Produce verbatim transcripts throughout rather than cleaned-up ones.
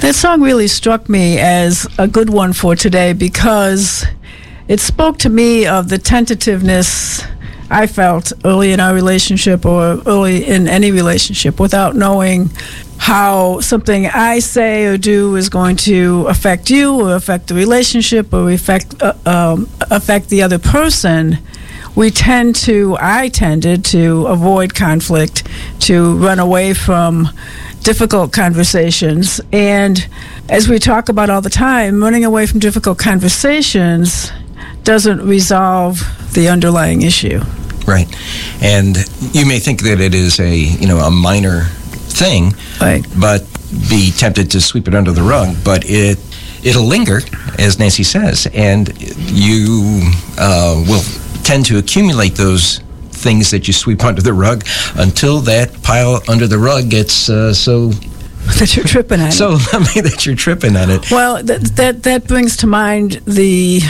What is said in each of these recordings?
That song really struck me as a good one for today because it spoke to me of the tentativeness I felt early in our relationship or early in any relationship without knowing how something I say or do is going to affect you or affect the relationship or affect, uh, um, affect the other person. We tend to, I tended to avoid conflict, to run away from difficult conversations. And as we talk about all the time, running away from difficult conversations doesn't resolve the underlying issue. Right. And you may think that it is a, you know, a minor thing, right, but be tempted to sweep it under the rug, but it, it'll linger, as Nancy says, and you uh, will tend to accumulate those things that you sweep under the rug until that pile under the rug gets uh, so that you're tripping on so it. So that you're tripping on it. Well, that that that brings to mind the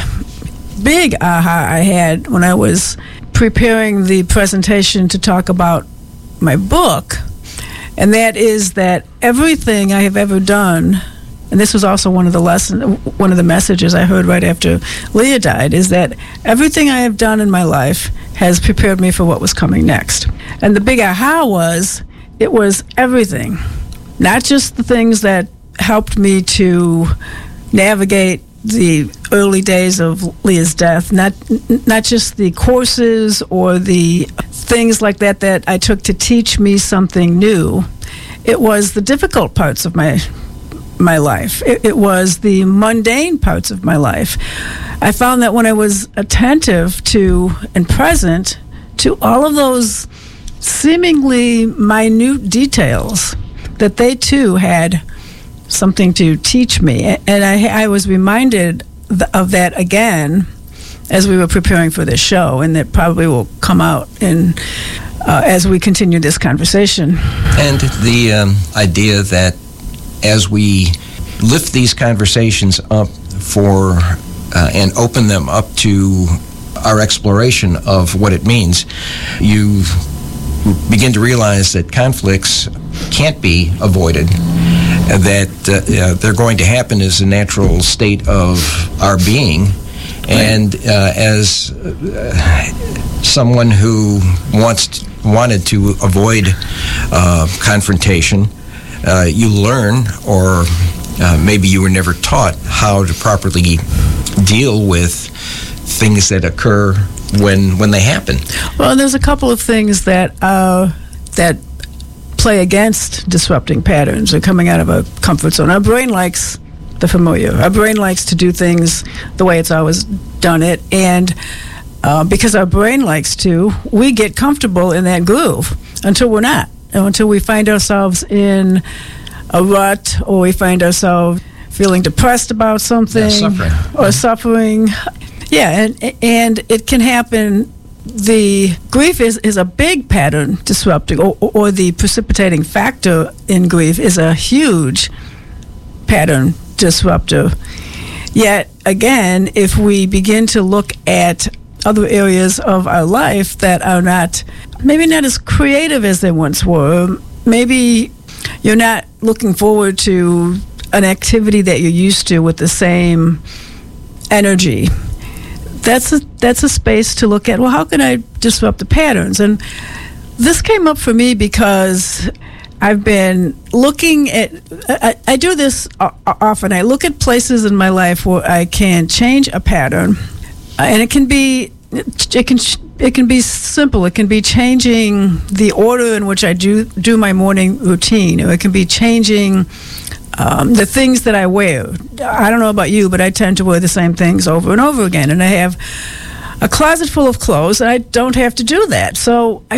big aha I had when I was preparing the presentation to talk about my book, and that is that everything I have ever done, and this was also one of the lesson, one of the messages I heard right after Leah died, is that everything I have done in my life has prepared me for what was coming next. And the big aha was, it was everything, not just the things that helped me to navigate the early days of Leah's death, not not just the courses or the things like that that I took to teach me something new. It was the difficult parts of my my life. It, it was the mundane parts of my life. I found that when I was attentive to and present to all of those seemingly minute details, that they too had something to teach me. And I, I was reminded th- of that again as we were preparing for this show, and that probably will come out in uh, as we continue this conversation. And the um, idea that as we lift these conversations up for uh, and open them up to our exploration of what it means, you begin to realize that conflicts can't be avoided, that uh, uh, they're going to happen as a natural state of our being. Right. And uh, as uh, someone who wants wanted to avoid uh, confrontation, uh, you learn, or uh, maybe you were never taught how to properly deal with things that occur when when they happen. Well, there's a couple of things that uh, that play against disrupting patterns or coming out of a comfort zone. Our brain likes the familiar. Our brain likes to do things the way it's always done it, and uh, because our brain likes to, we get comfortable in that groove until we're not, until we find ourselves in a rut, or we find ourselves feeling depressed about something, yeah, suffering. or suffering. Yeah, and and it can happen. The grief is, is a big pattern disrupting, or, or the precipitating factor in grief is a huge pattern disruptor. Yet, again, if we begin to look at other areas of our life that are not, maybe not as creative as they once were, maybe you're not looking forward to an activity that you're used to with the same energy, that's a, that's a space to look at, well, how can I disrupt the patterns? And this came up for me because I've been looking at, I, I do this often, I look at places in my life where I can change a pattern, and it can be, it can it can be simple. It can be changing the order in which I do, do my morning routine, or it can be changing Um, the things that I wear. I don't know about you, but I tend to wear the same things over and over again. And I have a closet full of clothes, and I don't have to do that. So I